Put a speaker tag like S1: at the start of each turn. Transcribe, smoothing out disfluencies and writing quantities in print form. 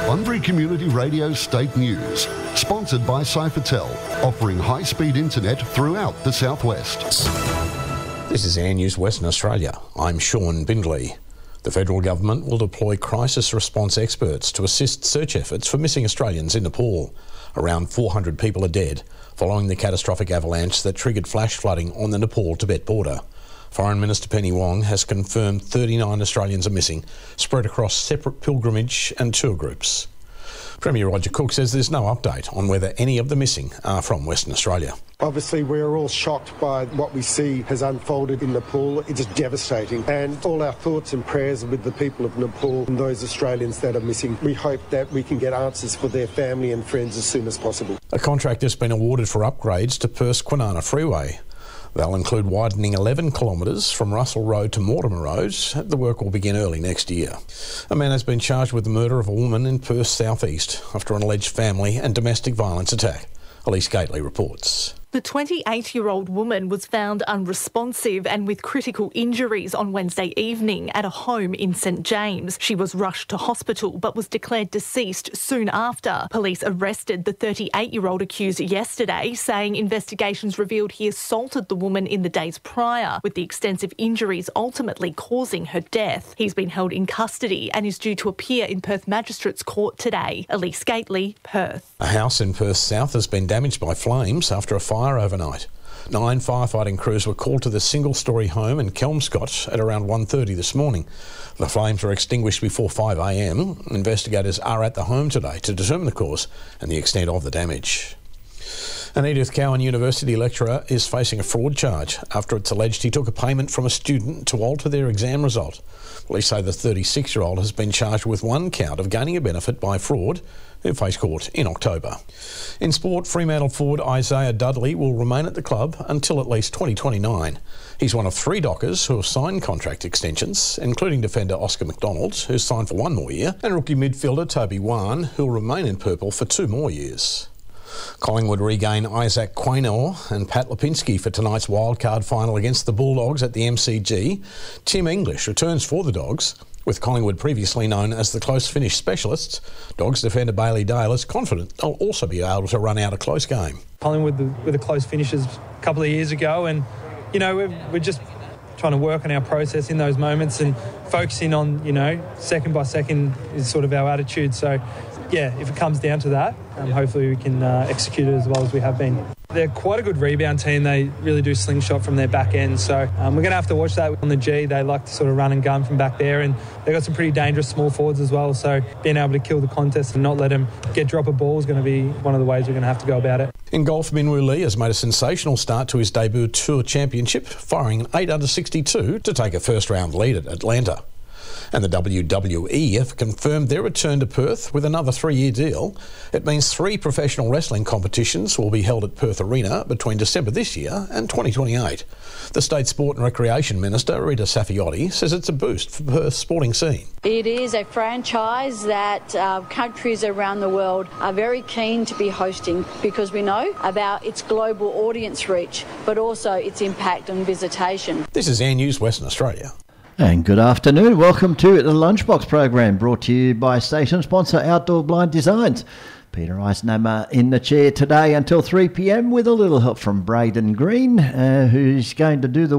S1: Bunbury Community Radio State News, sponsored by Cyphertel, offering high-speed internet throughout the southwest.
S2: This is Air News Western Australia. I'm Sean Bindley. The federal government will deploy crisis response experts to assist search efforts for missing Australians in Nepal. Around 400 people are dead following the catastrophic avalanche that triggered flash flooding on the Nepal-Tibet border. Foreign Minister Penny Wong has confirmed 39 Australians are missing, spread across separate pilgrimage and tour groups. Premier Roger Cook says there's no update on whether any of the missing are from Western Australia.
S3: Obviously, we are all shocked by what we see has unfolded in Nepal. It is devastating. And all our thoughts and prayers are with the people of Nepal and those Australians that are missing. We hope that we can get answers for their family and friends as soon as possible.
S2: A contract has been awarded for upgrades to Perth-Kwinana Freeway. They'll include widening 11 kilometres from Russell Road to Mortimer Road. The work will begin early next year. A man has been charged with the murder of a woman in Perth South East after an alleged family and domestic violence attack. Elise Gately reports.
S4: The 28-year-old woman was found unresponsive and with critical injuries on Wednesday evening at a home in St James. She was rushed to hospital but was declared deceased soon after. Police arrested the 38-year-old accused yesterday, saying investigations revealed he assaulted the woman in the days prior, with the extensive injuries ultimately causing her death. He's been held in custody and is due to appear in Perth Magistrates Court today. Elise Gately, Perth.
S2: A house in Perth South has been damaged by flames after a fire overnight. 9 firefighting crews were called to the single-storey home in Kelmscott at around 1:30 this morning. The flames were extinguished before 5 a.m. Investigators are at the home today to determine the cause and the extent of the damage. An Edith Cowan University lecturer is facing a fraud charge after it's alleged he took a payment from a student to alter their exam result. Police say the 36-year-old has been charged with one count of gaining a benefit by fraud. He'll face court in October. In sport, Fremantle forward Isaiah Dudley will remain at the club until at least 2029. He's one of 3 Dockers who have signed contract extensions, including defender Oscar McDonald, who's signed for 1 more year, and rookie midfielder Toby Wan, who'll remain in purple for 2 more years. Collingwood regain Isaac Quaynor and Pat Lipinski for tonight's wildcard final against the Bulldogs at the MCG. Tim English returns for the Dogs. With Collingwood previously known as the close finish specialists, Dogs defender Bailey Dale is confident they'll also be able to run out a close game.
S5: Collingwood with the close finishes a couple of years ago, and we're just trying to work on our process in those moments and focusing on second by second is sort of our attitude. So yeah, if it comes down to that, hopefully we can execute it as well as we have been. They're quite a good rebound team. They really do slingshot from their back end. So we're going to have to watch that on the G. They like to sort of run and gun from back there, and they've got some pretty dangerous small forwards as well. So being able to kill the contest and not let them get drop a ball is going to be one of the ways we're going to have to go about it.
S2: In golf, Minwoo Lee has made a sensational start to his debut Tour Championship, firing an 8 under 62 to take a first-round lead at Atlanta. And the WWE have confirmed their return to Perth with another 3-year deal. It means 3 professional wrestling competitions will be held at Perth Arena between December this year and 2028. The State Sport and Recreation Minister, Rita Safiotti, says it's a boost for Perth's sporting scene.
S6: It is a franchise that countries around the world are very keen to be hosting because we know about its global audience reach, but also its impact on visitation.
S2: This is Air News Western Australia.
S7: And good afternoon. Welcome to the Lunchbox program, brought to you by station sponsor Outdoor Blind Designs. Peter Eisenhammer in the chair today until 3 p.m. with a little help from Braden Green, who's going to do the